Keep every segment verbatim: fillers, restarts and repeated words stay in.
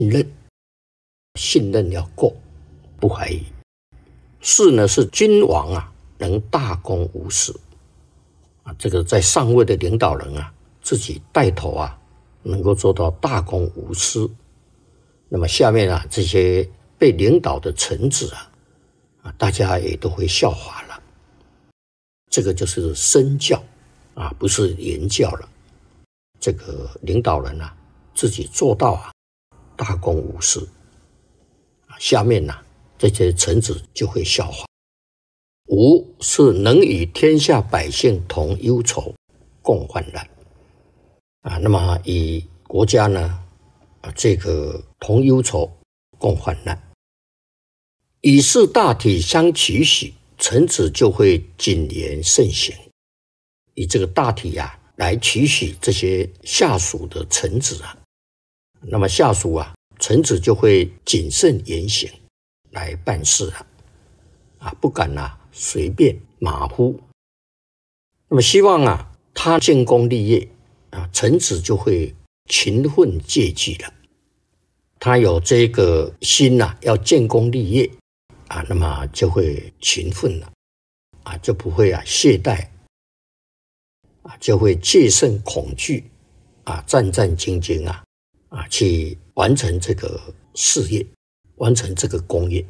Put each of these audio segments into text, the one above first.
任，信任要够，不怀疑。士呢是君王啊，能大公无私啊，这个在上位的领导人啊，自己带头啊，能够做到大公无私。那么下面啊，这些被领导的臣子啊，啊，大家也都会效法了。这个就是身教啊，不是言教了。这个领导人啊，自己做到啊，大公无私，下面呢、啊，这些臣子就会效法。吾是能与天下百姓同忧愁，共患难啊。那么以国家呢，啊，这个同忧愁，共患难，以是大体相取许，臣子就会谨言慎行。以这个大体啊，来取许这些下属的臣子啊，那么下属啊，臣子就会谨慎言行来办事啊，啊，不敢啊随便马虎。那么希望啊他建功立业啊，臣子就会勤奋戒惧了。他有这个心啊，要建功立业啊，那么就会勤奋了啊，就不会啊懈怠啊，就会戒慎恐惧啊，战战兢兢啊啊，去完成这个事业，完成这个功业。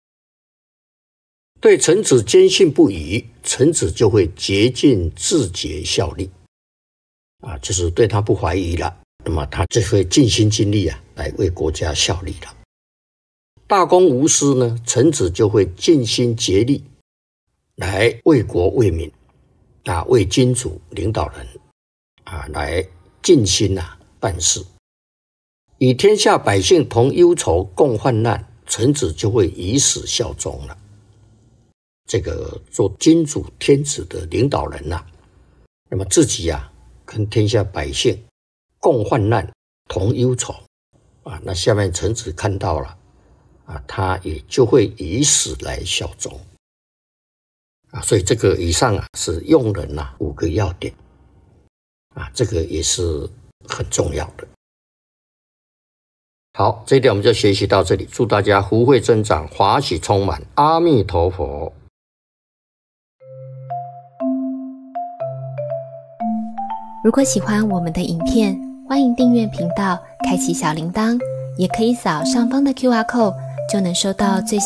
对臣子坚信不疑，臣子就会竭尽自节效力啊，就是对他不怀疑了，那么他就会尽心尽力啊，来为国家效力了。大公无私呢，臣子就会尽心竭力来为国为民啊，为君主领导人啊，来尽心啊办事。与天下百姓同忧愁，共患难，臣子就会以死效忠了。这个做君主天子的领导人呐、啊，那么自己啊跟天下百姓共患难，同忧愁啊，那下面臣子看到了啊，他也就会以死来效忠啊。所以这个以上啊是用人啊五个要点啊，这个也是很重要的。好，这一点我们就学习到这里，祝大家福慧增长，华喜充满，阿弥陀佛。 如果喜欢我们的影片，欢迎订阅频道，开启小铃铛，也可以扫上方的 Q R code，就能收到最新